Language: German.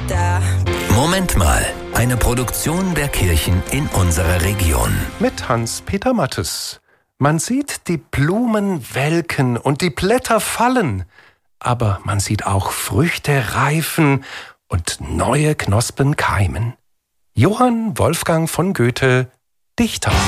Moment mal, eine Produktion der Kirchen in unserer Region. Mit Hans-Peter Mattes. Man sieht die Blumen welken und die Blätter fallen, aber man sieht auch Früchte reifen und neue Knospen keimen. Johann Wolfgang von Goethe, Dichter.